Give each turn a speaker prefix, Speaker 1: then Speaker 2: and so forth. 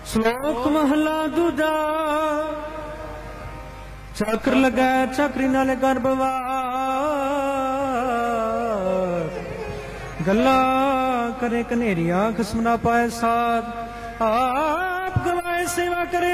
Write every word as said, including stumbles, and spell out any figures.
Speaker 1: ਸ਼ਲੋਕ ਮਹਲਾ ਦੂਜਾ। ਚੱਕਰ ਲੱਗੈ ਚੱਕਰੀ ਨਾਲੇ ਗਰਭਵਾਸ, ਗੱਲਾਂ ਕਰੇ ਕਨੇਰੀਆਂ ਖਸਮ ਨਾ ਪਾਏ ਸਾਥ। ਆਪ ਗਵਾਏ ਸੇਵਾ ਕਰੇ